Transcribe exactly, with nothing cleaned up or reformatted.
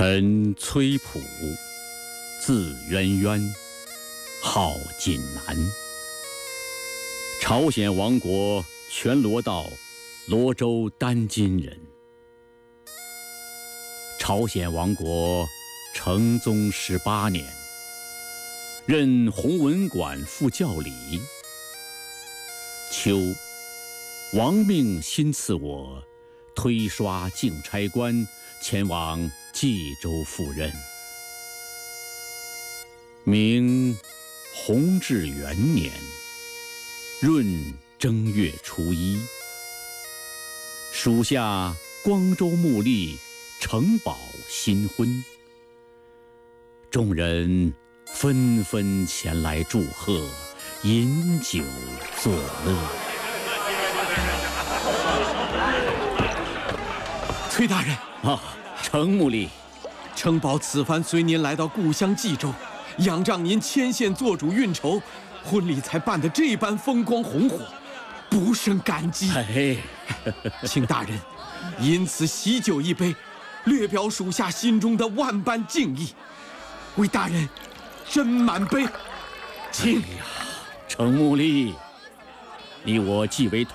臣崔普，字渊渊，号锦南。朝鲜王国全罗道罗州丹津人。朝鲜王国成宗十八年，任弘文馆副教理。秋，王命新赐我推刷进差官，前往冀州赴任。明弘治元年闰正月初一，属下光州牧吏程宝新婚，众人纷纷前来祝贺，饮酒作乐。 崔大人啊，程牧吏， 程宝此番随您来到故乡冀州，仰仗您牵线做主运筹，婚礼才办得这般风光红火，不胜感激。 哎， 请大人因此喜酒一杯，略表属下心中的万般敬意，为大人斟满杯，请。 哎呀，程牧吏，你我既为